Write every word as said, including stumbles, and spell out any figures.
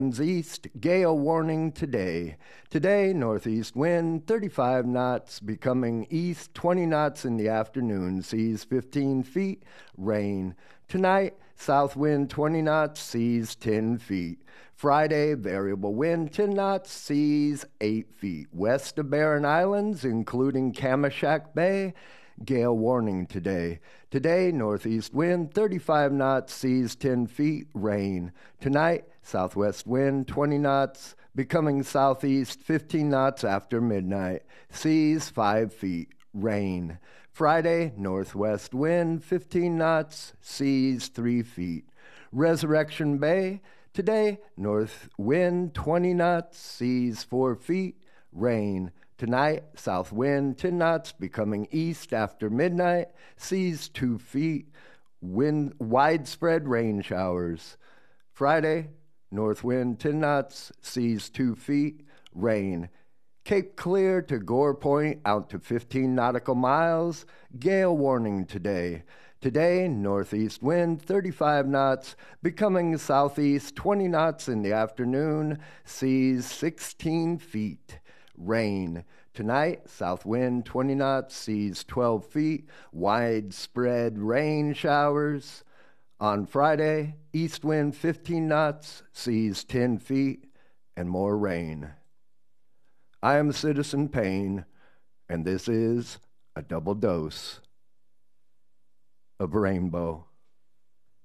East, gale warning today. Today, northeast wind thirty-five knots, becoming east twenty knots in the afternoon, seas fifteen feet, rain. Tonight, south wind twenty knots, seas ten feet. Friday, variable wind ten knots, seas eight feet. West of Barren Islands, including Kamishak Bay, gale warning today. Today, northeast wind thirty-five knots, seas ten feet, rain. Tonight, southwest wind twenty knots, becoming southeast fifteen knots after midnight, seas five feet, rain. Friday, northwest wind fifteen knots, seas three feet. Resurrection Bay, today, north wind twenty knots, seas four feet, rain. Tonight, south wind ten knots, becoming east after midnight, seas two feet, wind widespread rain showers. Friday, north wind ten knots, seas two feet, rain. Cape Clear to Gore Point out to fifteen nautical miles, gale warning today. Today, northeast wind thirty-five knots, becoming southeast twenty knots in the afternoon, seas sixteen feet. Rain. Tonight, south wind twenty knots, seas twelve feet, widespread rain showers. On Friday, east wind fifteen knots, seas ten feet, and more rain. I am Citizen Payne, and this is a double dose of rainbow.